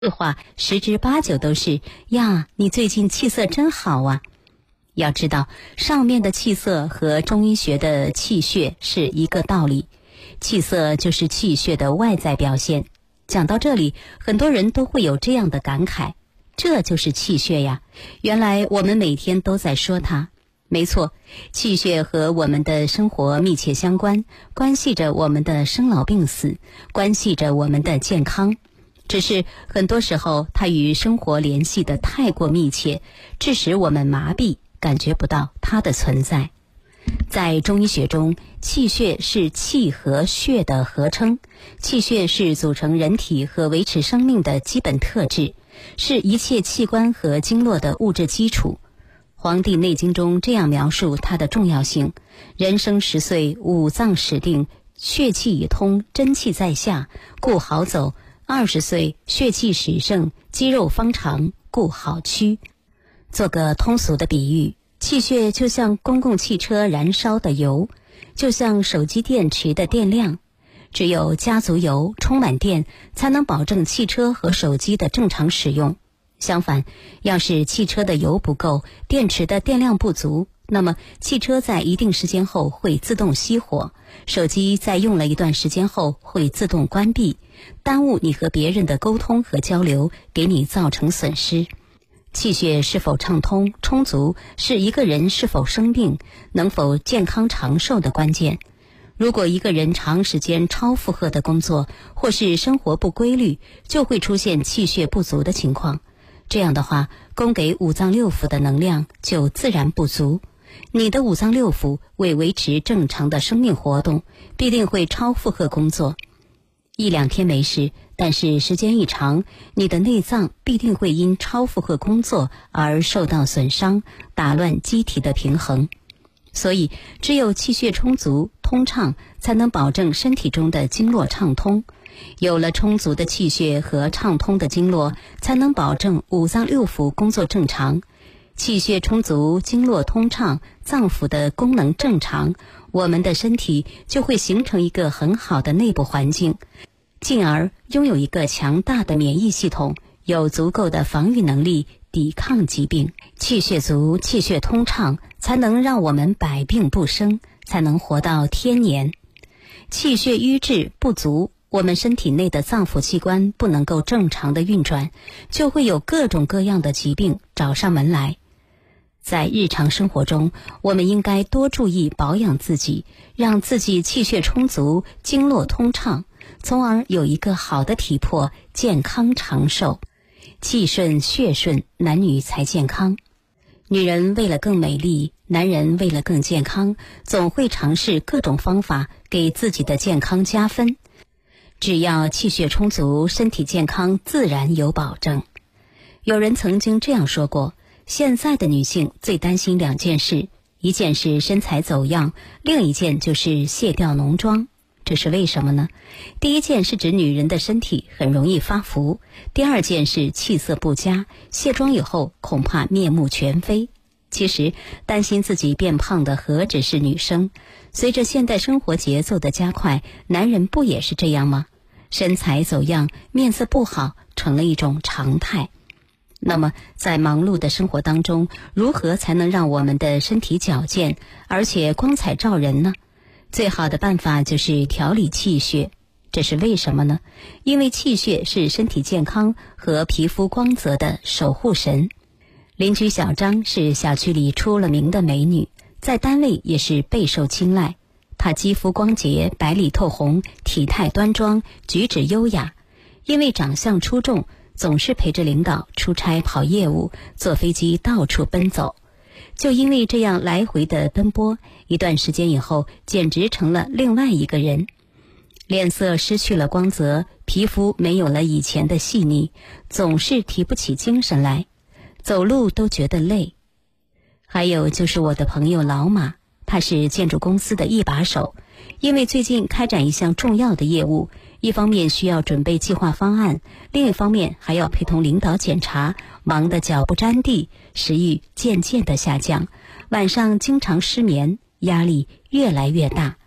这话十之八九都是呀，你最近气色真好啊。要知道，上面的气色和中医学的气血是一个道理，气色就是气血的外在表现。讲到这里，很多人都会有这样的感慨，这就是气血呀，原来我们每天都在说它。没错，气血和我们的生活密切相关，关系着我们的生老病死，关系着我们的健康。只是很多时候它与生活联系得太过密切，致使我们麻痹，感觉不到它的存在。在中医学中，气血是气和血的合称，气血是组成人体和维持生命的基本特质，是一切器官和经络的物质基础。《黄帝内经》中这样描述它的重要性：人生10岁，五脏始定，血气已通，真气在下，故好走。20岁，血气始盛，肌肉方长，故好驱。做个通俗的比喻，气血就像公共汽车燃烧的油，就像手机电池的电量。只有加足油，充满电，才能保证汽车和手机的正常使用。相反，要是汽车的油不够，电池的电量不足，那么汽车在一定时间后会自动熄火，手机在用了一段时间后会自动关闭，耽误你和别人的沟通和交流，给你造成损失。气血是否畅通充足，是一个人是否生病，能否健康长寿的关键。如果一个人长时间超负荷的工作，或是生活不规律，就会出现气血不足的情况。这样的话，供给五脏六腑的能量就自然不足。你的五脏六腑为维持正常的生命活动，必定会超负荷工作。一两天没事，但是时间一长，你的内脏必定会因超负荷工作而受到损伤，打乱机体的平衡。所以，只有气血充足、通畅，才能保证身体中的经络畅通。有了充足的气血和畅通的经络，才能保证五脏六腑工作正常。气血充足，经络通畅，脏腑的功能正常，我们的身体就会形成一个很好的内部环境，进而拥有一个强大的免疫系统，有足够的防御能力，抵抗疾病。气血足，气血通畅，才能让我们百病不生，才能活到天年。气血瘀滞不足，我们身体内的脏腑器官不能够正常的运转，就会有各种各样的疾病找上门来。在日常生活中，我们应该多注意保养自己，让自己气血充足，经络通畅，从而有一个好的体魄，健康长寿。气顺血顺，男女才健康。女人为了更美丽，男人为了更健康，总会尝试各种方法给自己的健康加分。只要气血充足，身体健康自然有保证。有人曾经这样说过，现在的女性最担心2件事，一件是身材走样，另一件就是卸掉浓妆。这是为什么呢？第一件是指女人的身体很容易发福，第二件是气色不佳，卸妆以后恐怕面目全非。其实担心自己变胖的何止是女生，随着现代生活节奏的加快，男人不也是这样吗？身材走样，面色不好，成了一种常态。那么在忙碌的生活当中，如何才能让我们的身体矫健，而且光彩照人呢？最好的办法就是调理气血。这是为什么呢？因为气血是身体健康和皮肤光泽的守护神。邻居小张是小区里出了名的美女，在单位也是备受青睐。她肌肤光洁，白里透红，体态端庄，举止优雅。因为长相出众，总是陪着领导出差跑业务，坐飞机到处奔走。就因为这样来回的奔波，一段时间以后，简直成了另外一个人。脸色失去了光泽，皮肤没有了以前的细腻，总是提不起精神来，走路都觉得累。还有就是我的朋友老马，他是建筑公司的一把手，因为最近开展一项重要的业务，一方面需要准备计划方案，另一方面还要陪同领导检查，忙得脚不沾地，食欲渐渐的下降，晚上经常失眠，压力越来越大。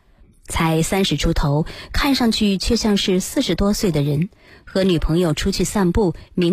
才30出头，看上去却像是40多岁的人，和女朋友出去散步，